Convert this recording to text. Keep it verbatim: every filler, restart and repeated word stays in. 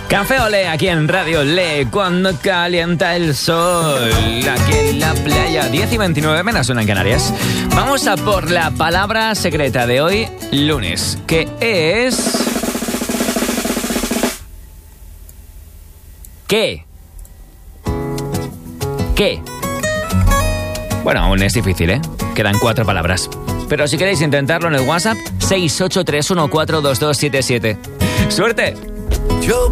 Café Olé, aquí en Radio Olé, cuando calienta el sol, aquí en la playa, diez y veintinueve menos una en Canarias. Vamos a por la palabra secreta de hoy, lunes, que es... ¿Qué? ¿Qué? Bueno, aún es difícil, ¿eh? Quedan cuatro palabras. Pero si queréis intentarlo en el WhatsApp, seis ocho tres uno cuatro dos dos siete siete. ¡Suerte! Yo